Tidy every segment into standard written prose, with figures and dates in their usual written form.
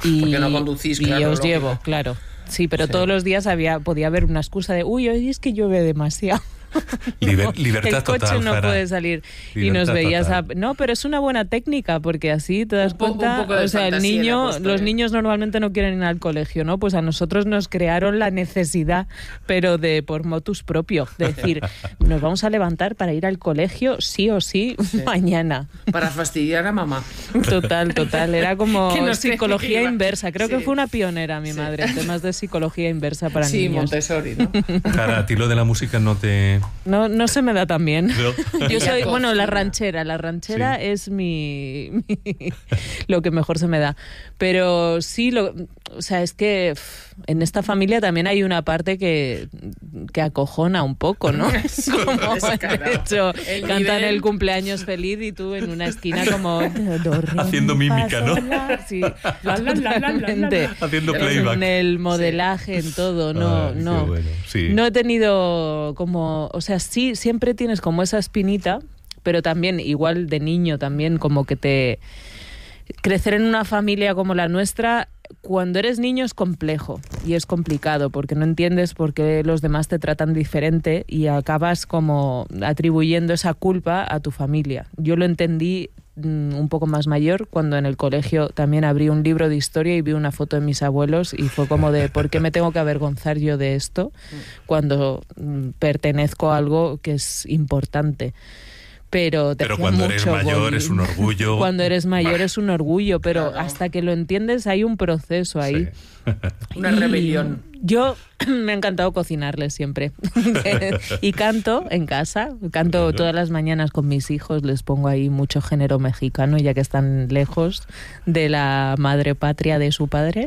Porque no conducís, claro. Y os llevo, claro. Sí, pero todos los días podía haber una excusa de, uy, hoy es que llueve demasiado. Libertad el coche total, no Jara. puede salir. Libertad y nos veías total. No, pero es una buena técnica, porque así te das cuenta. Un poco de o sea, fantasía los niños normalmente no quieren ir al colegio, ¿no? Pues a nosotros nos crearon la necesidad, pero por motus propio, de decir, nos vamos a levantar para ir al colegio sí o sí. Mañana. Para fastidiar a mamá. Total. Era como Que no sé psicología qué iba. inversa. Creo que fue una pionera mi madre en temas de psicología inversa para Sí, niños. Montessori, ¿no? Jara, a ti lo de la música no te... No se me da tan bien. No. Yo soy, Cocina. la ranchera Sí. es lo que mejor se me da. Pero sí, o sea, es que en esta familia también hay una parte que acojona un poco, ¿no? Sí, Como descarado. de hecho, El cantan nivel- el cumpleaños feliz y tú en una esquina como... Haciendo mímica, ¿no? Sí, totalmente. Haciendo playback. En el modelaje, en todo, Ay, qué no. bueno, sí. No he tenido como... O sea, sí, siempre tienes como esa espinita, pero también, igual de niño también, como que crecer en una familia como la nuestra, cuando eres niño es complejo y es complicado porque no entiendes por qué los demás te tratan diferente y acabas como atribuyendo esa culpa a tu familia. Yo lo entendí un poco más mayor, cuando en el colegio también abrí un libro de historia y vi una foto de mis abuelos y fue como de ¿por qué me tengo que avergonzar yo de esto cuando pertenezco a algo que es importante? Pero cuando eres mayor es un orgullo. Cuando eres mayor es un orgullo, pero Claro. hasta que lo entiendes hay un proceso ahí. Sí. Una Y rebelión. Yo me ha encantado cocinarles siempre. Y canto en casa, canto todas las mañanas con mis hijos, les pongo ahí mucho género mexicano, ya que están lejos de la madre patria de su padre.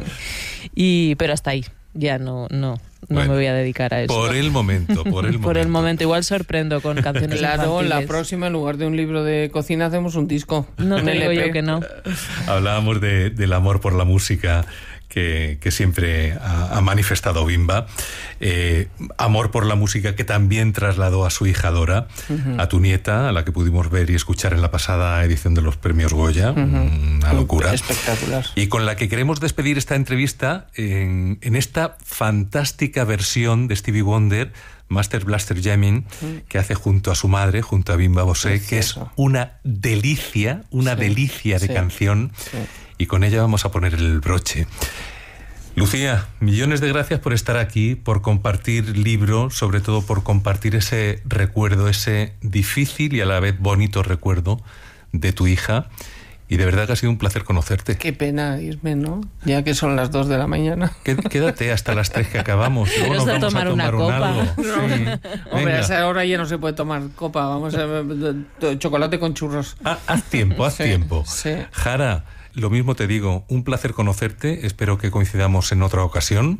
Pero hasta ahí, ya no Bueno, me voy a dedicar a eso. Por el momento. Por el momento, igual sorprendo con canciones Claro, la infantiles. próxima, en lugar de un libro de cocina, hacemos un disco. No un te digo LP. yo que no. Hablábamos del amor por la música que siempre ha manifestado Bimba. Amor por la música que también trasladó a su hija Dora, a tu nieta, a la que pudimos ver y escuchar en la pasada edición de los premios Goya. Una locura. Espectacular. Y con la que queremos despedir esta entrevista en esta fantástica versión de Stevie Wonder, Master Blaster Jamming, que hace junto a su madre, junto a Bimba Bosé, que es Precioso. una delicia de Sí. canción. Sí. Y con ella vamos a poner el broche. Lucía, millones de gracias por estar aquí, por compartir libro, sobre todo por compartir ese recuerdo, ese difícil y a la vez bonito recuerdo de tu hija. Y de verdad que ha sido un placer conocerte. Qué pena irme, ¿no? Ya que son las 2 de la mañana. Quédate hasta las 3 que acabamos. Luego nos Pero vamos tomar a una tomar un copa. algo. Sí. Hombre, Venga. a esa hora ya no se puede tomar copa. Vamos a chocolate con churros. Haz tiempo. Sí. Jara, lo mismo te digo, un placer conocerte. Espero que coincidamos en otra ocasión.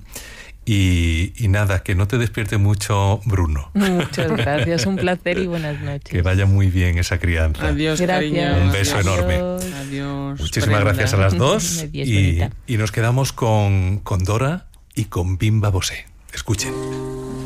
Y nada, que no te despierte mucho Bruno. Muchas gracias, un placer y buenas noches. Que vaya muy bien esa crianza. Adiós, Gracias. cariño. Un beso Adiós. enorme. Adiós. Muchísimas Brenda. gracias a las dos. Adiós, Y bonita. nos quedamos con Dora y con Bimba Bosé. Escuchen.